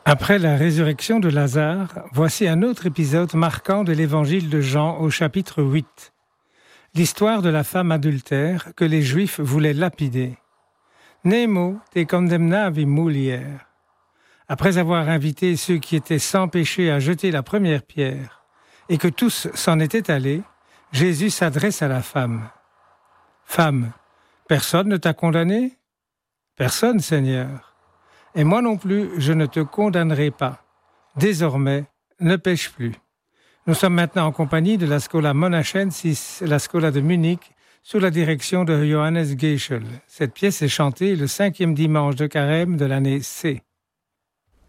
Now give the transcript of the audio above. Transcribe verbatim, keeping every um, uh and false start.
Après la résurrection de Lazare, voici un autre épisode marquant de l'évangile de Jean au chapitre huit. L'histoire de la femme adultère que les Juifs voulaient lapider. Nemo te condemnavi mulier. Après avoir invité ceux qui étaient sans péché à jeter la première pierre, et que tous s'en étaient allés, Jésus s'adresse à la femme. « Femme, personne ne t'a condamné ? » ?»« Personne, Seigneur. » « Et moi non plus, je ne te condamnerai pas. Désormais, ne pêche plus. » Nous sommes maintenant en compagnie de la Schola Monachensis, la Schola de Munich, sous la direction de Johannes Geischel. Cette pièce est chantée le cinquième dimanche de carême de l'année C.